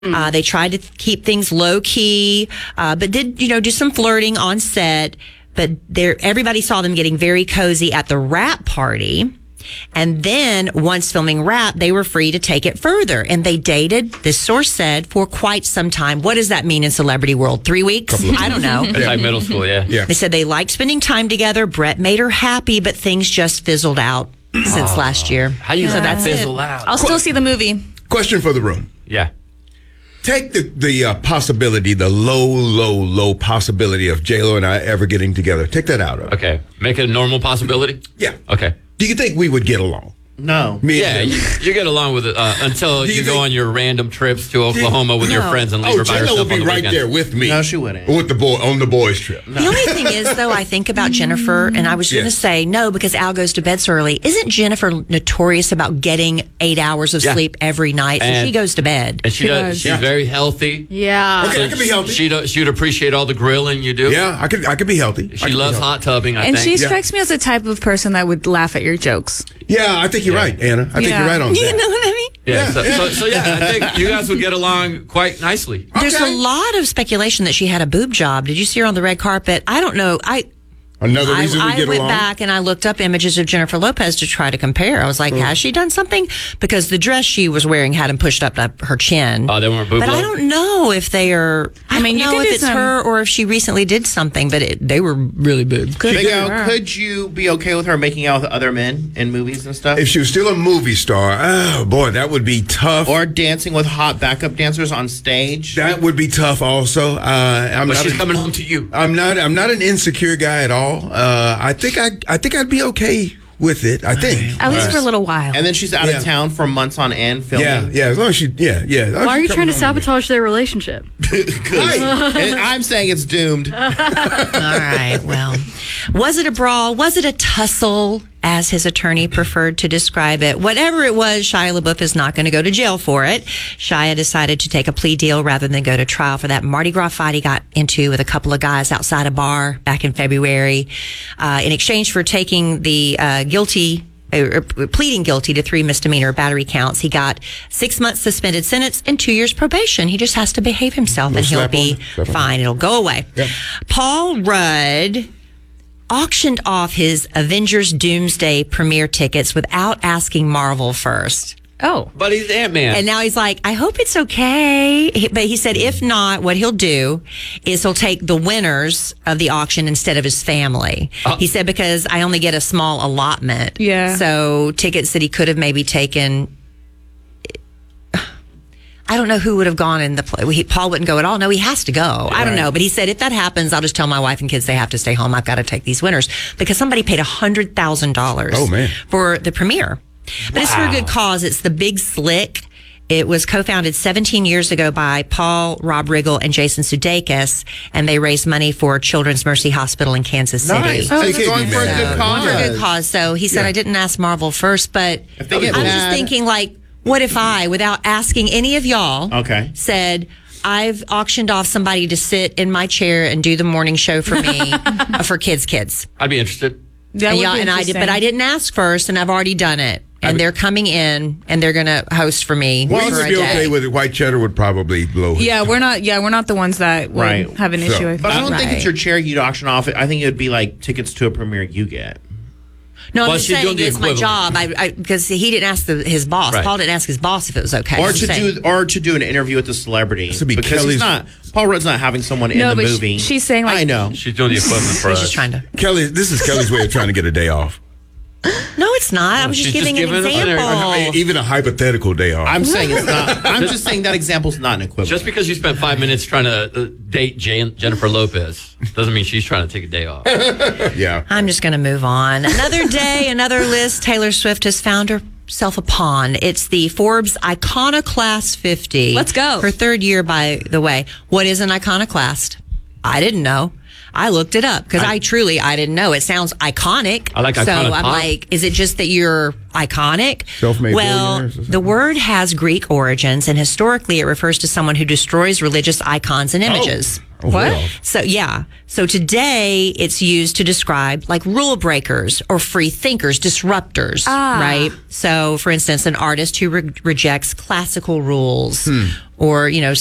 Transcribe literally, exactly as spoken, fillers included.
Uh, they tried to keep things low key, uh, but did, you know, do some flirting on set. But there, everybody saw them getting very cozy at the wrap party. And then once filming Wrap, they were free to take it further. And they dated, this source said, for quite some time. What does that mean in celebrity world? Three weeks? I don't know. It's like middle school, yeah. Yeah. They said they liked spending time together. Brett made her happy, but things just fizzled out since last year. How do you So let that that's fizzle it. out? I'll still see the movie. Question for the room. Yeah. Take the, the uh, possibility, the low, low, low possibility of J-Lo and I ever getting together. Take that out of it. Okay. Make it a normal possibility? Yeah. Okay. Do you think we would get along? No. Me Yeah, and you, you get along with it uh, until Do you, you go think- on your random trips to Oklahoma with your No. friends and leave Oh, her by J-Lo herself would be on the right weekend. there with me. No, she wouldn't. With the boy on the boys trip. The only thing is, though, I think about Jennifer, and I was going to Yes. say no because Al goes to bed so early. Isn't Jennifer notorious about getting eight hours of Yeah. sleep every night? So And- she goes to bed. And she She does. does. She's Yeah. very healthy. Yeah. Okay, I can be healthy. She do, she would appreciate all the grilling you do. Yeah, I could I could be healthy. I She could be loves healthy. hot tubbing, I And think. she Yeah. strikes me as the type of person that would laugh at your jokes. Yeah, I think you're Yeah. right, Anna. I think Yeah. you're right on You that. know what I mean? yeah, Yeah, so, yeah. So, so yeah, I think you guys would get along quite nicely. There's Okay. a lot of speculation that she had a boob job. Did you see her on the red carpet? I don't know. I Another I, reason we I get went along. back and I looked up images of Jennifer Lopez to try to compare. I was like, has she done something? Because the dress she was wearing had him pushed up to her chin. Oh, they weren't boob But I low? don't know if they are. I, I mean, mean, you know could if do it's some- her or if she recently did something. But it, they were really big. Big Al, could you be okay with her making out with other men in movies and stuff? If she was still a movie star, oh boy, that would be tough. or dancing with hot backup dancers on stage? that would be tough. Also, uh, I'm But not. she's a- coming home to you. I'm not. I'm not an insecure guy at all. Uh, I think I. I think I'd be okay with it. I think. At least for a little while. And then she's out Yeah. of town for months on end filming. Yeah, yeah. As long as she. Yeah, yeah. as long as Why are she you comes trying to home with me. sabotage their relationship? Right. And I'm saying it's doomed. All right. Well, was it a brawl? Was it a tussle, as his attorney preferred to describe it? Whatever it was, Shia LaBeouf is not going to go to jail for it. Shia decided to take a plea deal rather than go to trial for that Mardi Gras fight he got into with a couple of guys outside a bar back in February. Uh, in exchange for taking the uh, guilty uh, pleading guilty to three misdemeanor battery counts, he got six months suspended sentence and two years probation. He just has to behave himself, No and he'll slap be on him. Slap on fine. It'll go away. Yep. Paul Rudd auctioned off his Avengers Doomsday premiere tickets without asking Marvel first. oh. But he's Ant-Man. And now he's like, I hope it's okay. He- But he said, if not, what he'll do is he'll take the winners of the auction instead of his family. Uh. He said, because I only get a small allotment. Yeah. So tickets that he could have maybe taken. I don't know who would have gone in the play. He, Paul wouldn't go at all. No, he has to go. I don't know. But he said, if that happens, I'll just tell my wife and kids they have to stay home. I've got to take these winners because somebody paid one hundred thousand dollars Oh, man. for the premiere. But it's for a good cause. It's the Big Slick. It was co-founded seventeen years ago by Paul, Rob Riggle, and Jason Sudeikis, and they raised money for Children's Mercy Hospital in Kansas City. Nice. So you It's can't going be for a mad. good So, cause. For a good cause. So he said, Yeah. I didn't ask Marvel first, but If they get I was just mad- thinking, like, what if I, without asking any of y'all, Okay. said, I've auctioned off somebody to sit in my chair and do the morning show for me, uh, for kids' kids. I'd be interested. That and would y'all, be and I did, but interesting. I didn't ask first, and I've already done it. And they're coming in, and they're going to host for me Well, for would a be day. okay with it. White cheddar would probably blow. his- Yeah, we're not. Yeah, we're not the ones that would Right. have an So- issue with. But I don't think Right. it's your chair you'd auction off. I think it would be like tickets to a premiere you get. No, I'm Well, just she's saying doing the it's my equivalent. job. I, I because he didn't ask the, his boss. Right. Paul didn't ask his boss if it was okay. Or I'm to saying. do, or to do an interview with a celebrity. This would be because Kelly's- he's not. Paul Rudd's not having someone in No, the but sh- movie. she's saying, like- I know. She's doing the equivalent for He's us. just trying to. Kelly, this is Kelly's way of trying to get a day off. No, it's not. I was just she's just giving an giving us an- example. Even a hypothetical day off. I'm saying it's not. I'm just saying that example's not an equivalent. Just because you spent five minutes trying to uh, date Jan- Jennifer Lopez doesn't mean she's trying to take a day off. yeah. I'm just going to move on. Another day, another list. Taylor Swift has found herself a pawn. It's the Forbes Iconoclast fifty. Let's go. Her third year, by the way. What is an iconoclast? I didn't know. I looked it up because I, I truly, I didn't know. It sounds iconic. I like So iconic I'm pop. like, is it just that you're iconic? Self-made well, billionaires or something? the word has Greek origins, and historically it refers to someone who destroys religious icons and images. What? Well, So, yeah. So today it's used to describe like rule breakers or free thinkers, disruptors, Ah. right? So, for instance, an artist who re- rejects classical rules or, you know,